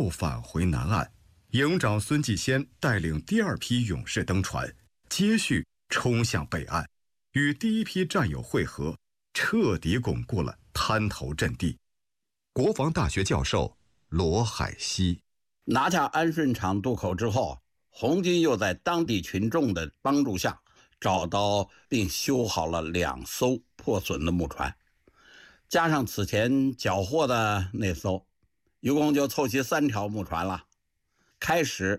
返回南岸。营长孙继先带领第二批勇士登船，接续冲向北岸，与第一批战友会合，彻底巩固了滩头阵地。国防大学教授罗海西拿下安顺场渡口之后，红军又在当地群众的帮助下，找到并修好了2艘破损的木船，加上此前缴获的那艘，一共就凑齐3条木船了。开始